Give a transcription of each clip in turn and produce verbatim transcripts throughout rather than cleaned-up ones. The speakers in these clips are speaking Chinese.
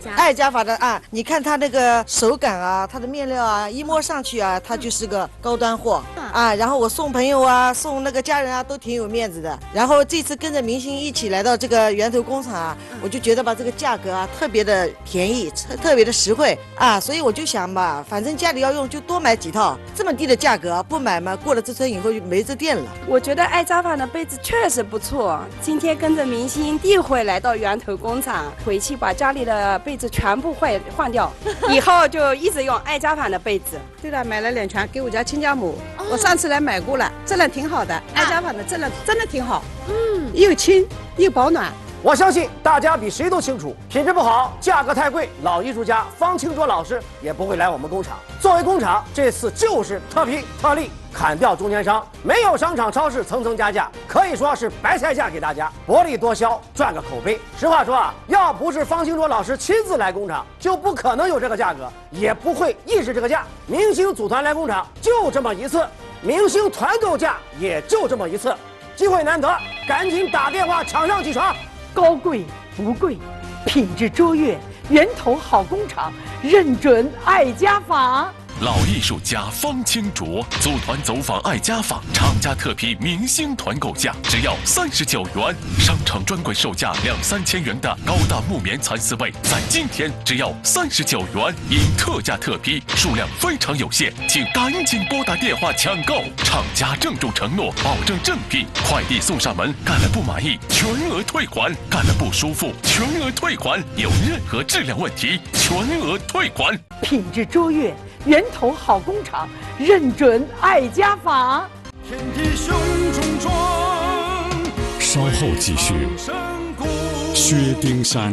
家爱家法的啊，你看它那个手感啊，它的面料啊，一摸上去啊，它就是个高端货啊。然后我送朋友啊，送那个家人啊，都挺有面子的。然后这次跟着明星一起来到这个源头工厂啊，我就觉得吧，这个价格啊特别的便宜，特特别的实惠啊，所以我就想吧，反正家里要用就多买几套，这么低的价格不买嘛，过了这村以后就没这店了。 我觉得爱家法的被子确实不错，今天跟着明星地会来到源头工厂，回去把家里的被子全部换换掉，以后就一直用爱家法的被子。 对了，买了两床给我家亲家母，哦、我上次来买过了，质量挺好的，爱家法的质量真的挺好，嗯，又轻又保暖。 我相信大家比谁都清楚，品质不好，价格太贵，老艺术家方清卓老师也不会来我们工厂。作为工厂，这次就是特批特例，砍掉中间商，没有商场超市层层加价，可以说是白菜价给大家，薄利多销，赚个口碑。实话说啊，要不是方清卓老师亲自来工厂，就不可能有这个价格，也不会议事这个价。明星组团来工厂就这么一次，明星团购价也就这么一次，机会难得，赶紧打电话抢上几床。 高贵不贵，品质卓越，源头好工厂，认准爱家法。 老艺术家方清卓组团走访爱家坊，厂家特批明星团购价只要三十九元，商场专柜售价两三千元的高档木棉蚕丝被，在今天只要三十九元，因特价特批，数量非常有限，请赶紧拨打电话抢购。厂家郑重承诺，保证正品，快递送上门，干了不满意全额退款，干了不舒服全额退款，有任何质量问题全额退款。 品质卓越，源头好工厂，认准爱家法。 天地胸中装， 稍后继续。薛丁山，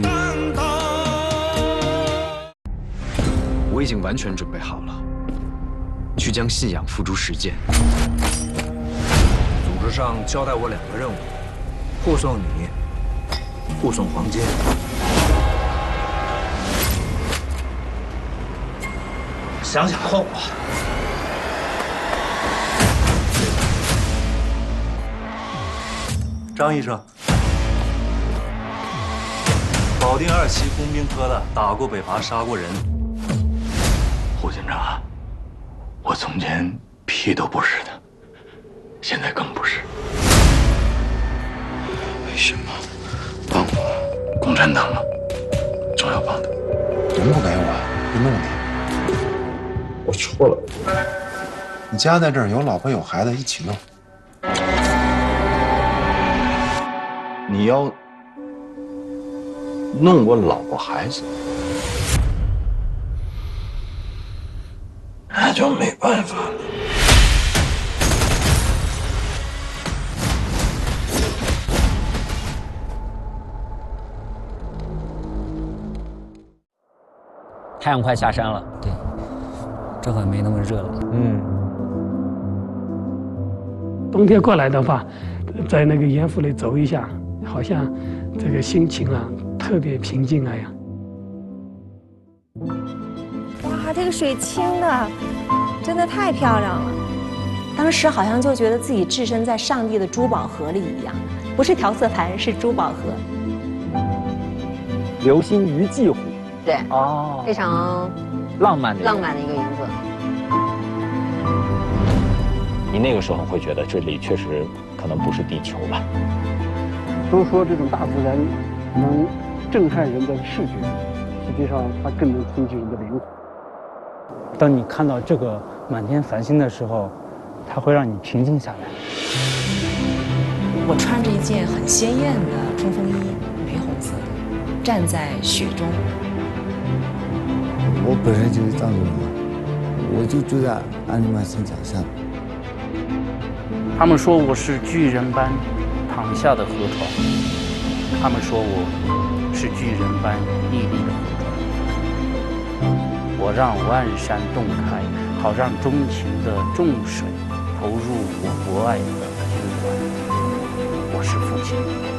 我已经完全准备好了，去将信仰付诸实践。组织上交代我两个任务：护送你，护送黄金。 想想后果。 张医生，保定二期工兵科的，打过北伐，杀过人。 胡警长，我从前屁都不是的，现在更不是。为什么帮我？共产党吗？总要帮的。 能不给我就弄你。 我错了。 你家在这儿，有老婆有孩子，一起弄。 你要弄我老婆孩子，那就没办法了。 太阳快下山了，对，这会没那么热了。嗯。 冬天过来的话，在那个盐湖里走一下，好像这个心情啊特别平静那样。 哇，这个水清的，真的太漂亮了。当时好像就觉得自己置身在上帝的珠宝盒里一样，不是调色盘，是珠宝盒。 流星鱼迹湖。 对， 哦， 非常浪漫的浪漫的一个颜色。 你那个时候会觉得这里确实可能不是地球吧？ 都说这种大自然能震撼人的视觉，实际上它更能冲击人的灵魂。当你看到这个满天繁星的时候，它会让你平静下来。 我穿着一件很鲜艳的冲锋衣，玫红色的，站在雪中。 我本身就是藏族人嘛，我就住在阿里玛山脚下。 他们说我是巨人般躺下的河床，他们说我是巨人般屹立的河床。我让万山洞开，好让钟情的众水投入我博爱的循环。我是父亲。